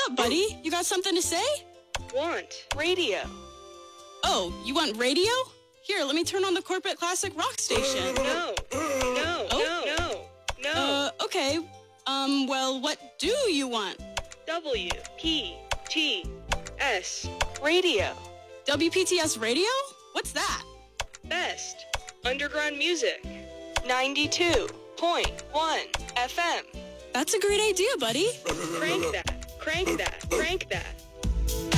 up, buddy? You got something to say? Want radio. Oh, you want radio? Here, let me turn on the Corporate Classic Rock station. No. Okay. Well, what do you want? WPTS radio. WPTS radio? What's that? Best underground music. 92.1 FM. That's a great idea, buddy. Crank that.